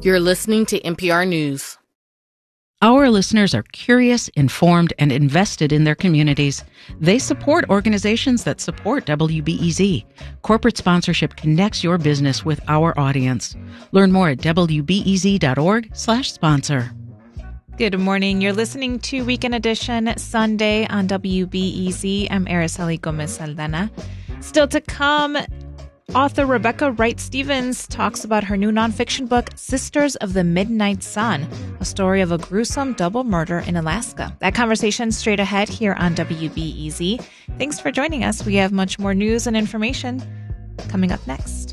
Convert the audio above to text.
You're listening to NPR News. Our listeners are curious, informed, and invested in their communities. They support organizations that support WBEZ. Corporate sponsorship connects your business with our audience. Learn more at wbez.org/sponsor. Good morning. You're listening to Weekend Edition Sunday on WBEZ. I'm Araceli Gomez Saldana. Still to come, author Rebecca Wright-Stevens talks about her new nonfiction book, Sisters of the Midnight Sun, a story of a gruesome double murder in Alaska. That conversation straight ahead here on WBEZ. Thanks for joining us. We have much more news and information coming up next.